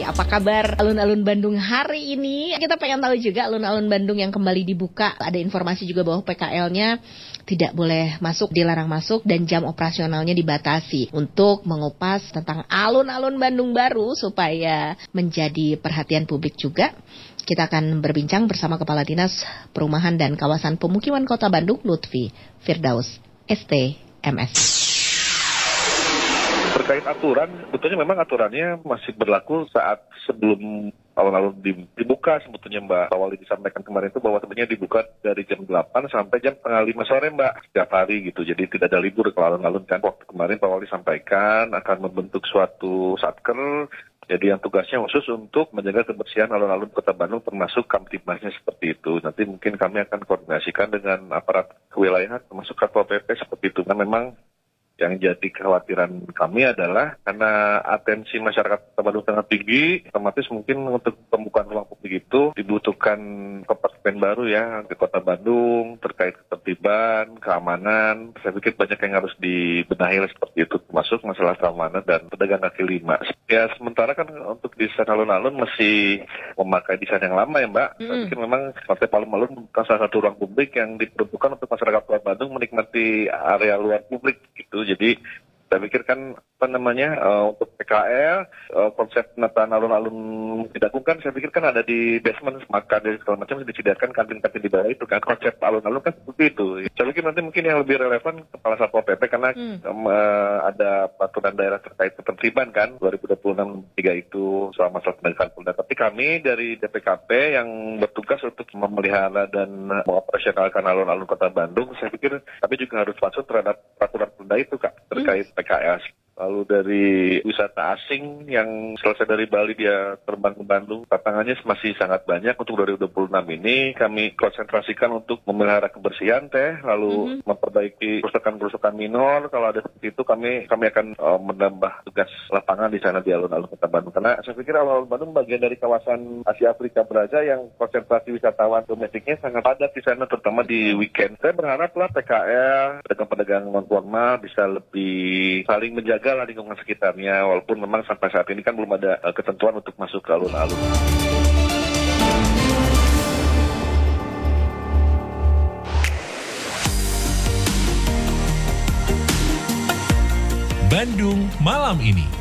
apa kabar alun-alun Bandung hari ini? Kita pengen tahu juga alun-alun Bandung yang kembali dibuka. Ada informasi juga bahwa PKL-nya tidak boleh masuk, dilarang masuk, dan jam operasionalnya dibatasi untuk mengupas tentang alun-alun Bandung baru supaya menjadi perhatian publik juga. Kita akan berbincang bersama Kepala Dinas Perumahan dan Kawasan Pemukiman Kota Bandung, Lutfi Firdaus, ST/MS. Terkait aturan, sebetulnya memang aturannya masih berlaku saat sebelum alun-alun dibuka sebetulnya Mbak. Awal disampaikan kemarin itu bahwa sebenarnya dibuka dari jam 8 sampai jam 4:30 sore Mbak, setiap hari gitu. Jadi tidak ada libur ke alun-alun kan. Waktu kemarin Pak Wali sampaikan akan membentuk suatu satker, jadi yang tugasnya khusus untuk menjaga kebersihan alun-alun Kota Bandung termasuk Kamtibmasnya seperti itu. Nanti mungkin kami akan koordinasikan dengan aparat kewilayahan termasuk Satpol PP seperti itu. Kan memang yang jadi kekhawatiran kami adalah karena atensi masyarakat Kota Bandung sangat tinggi, otomatis mungkin untuk pembukaan ruang publik itu dibutuhkan kompartemen baru ya di Kota Bandung terkait ketertiban, keamanan. Saya pikir banyak yang harus dibenahi seperti itu, termasuk masalah keamanan dan pedagang kaki lima. Ya sementara kan untuk desain alun-alun masih memakai desain yang lama ya Mbak. Saya pikir memang partai alun-alun bukan salah satu ruang publik yang diperuntukkan untuk masyarakat Kota Bandung menikmati area luar publik gitu. Jadi saya pikir kan untuk PKL, konsep penataan alun-alun Cidagung kan saya pikir kan ada di basement, maka dari segala macam disediakan kantin-kantin di bawah itu kan. Konsep alun-alun kan seperti itu. Saya pikir nanti mungkin yang lebih relevan Kepala Satpol PP karena ada peraturan daerah terkait ketertiban kan 2026-3 itu soal masalah penegakan hukum. Tapi kami dari DPKP yang bertugas untuk memelihara dan mengoperasionalkan alun-alun Kota Bandung, saya pikir kami juga harus masuk terhadap peraturan perda itu Kak terkait PKL. Lalu dari wisata asing yang selesai dari Bali dia terbang ke Bandung, tantangannya masih sangat banyak. Untuk 2026 ini kami konsentrasikan untuk memelihara kebersihan lalu memperbaiki kerusakan-kerusakan minor. Kalau ada seperti itu kami akan menambah tugas lapangan di sana di alun-alun Kota Bandung. Karena saya pikir alun-alun Bandung bagian dari kawasan Asia Afrika Beraja yang konsentrasi wisatawan domestiknya sangat padat di sana, terutama di weekend. Saya berharaplah PKL, pedagang-pedagang non formal bisa lebih saling menjaga lingkungan sekitarnya, walaupun memang sampai saat ini kan belum ada ketentuan untuk masuk ke alun-alun. Bandung Malam Ini.